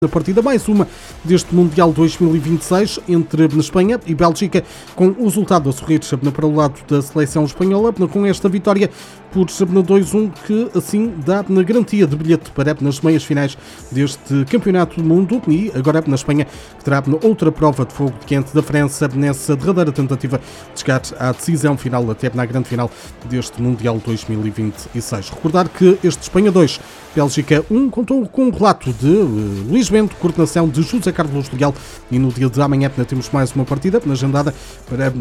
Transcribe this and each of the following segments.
Na partida mais uma deste Mundial 2026 entre Espanha e Bélgica, com o resultado a sorrir para o lado da seleção espanhola, com esta vitória por 2-1 que assim dá na garantia de bilhete para nas meias finais deste Campeonato do Mundo e agora na Espanha que terá outra prova de fogo quente da França nessa derradeira tentativa de chegar à decisão final, até na grande final deste Mundial 2026. Recordar que este Espanha 2, Bélgica 1 contou com um relato de Luís Bento, coordenação de José Carlos Leal, e no dia de amanhã temos mais uma partida agendada para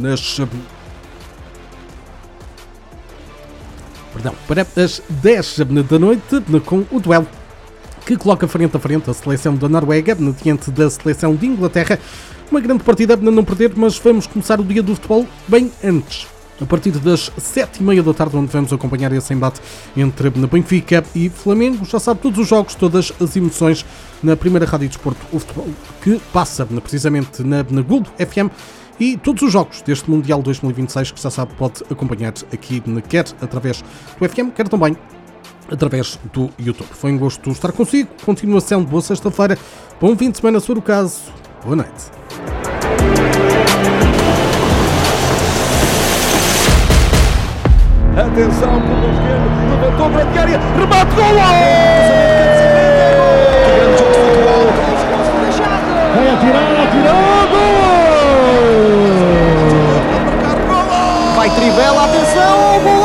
as 10 da noite, com o duelo que coloca frente a frente a seleção da Noruega diante da seleção de Inglaterra. Uma grande partida para não perder, mas vamos começar o dia do futebol bem antes. A partir das 7h30 da tarde, onde vamos acompanhar esse embate entre Benfica e Flamengo. Já sabe, todos os jogos, todas as emoções na primeira rádio de desporto, o futebol, que passa precisamente na Globo FM. E todos os jogos deste Mundial 2026, que já sabe, pode acompanhar aqui, quer através do FM, quer também através do YouTube. Foi um gosto estar consigo. Continuação de boa sexta-feira. Bom fim de semana, se for o caso. Boa noite. Atenção, pelo esquerdo, levantou para a área, remate, gol! Vai atirar, gol! Vai Trivela, atenção, gol!